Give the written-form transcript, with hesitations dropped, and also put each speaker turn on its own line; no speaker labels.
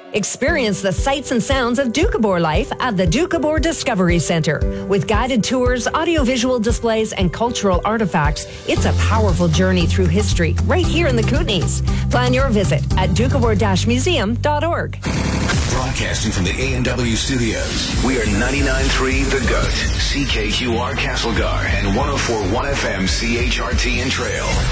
Experience the sights and sounds of Doukhobor life at the Doukhobor Discovery Centre. With guided tours, audiovisual displays, and cultural artifacts, it's a powerful journey through history right here in the Kootenays. Plan your visit at doukhobor-museum.org.
Broadcasting from the A&W studios, we are 99.3 The Goat, CKQR Castlegar, and 104.1 FM CHRT in Trail.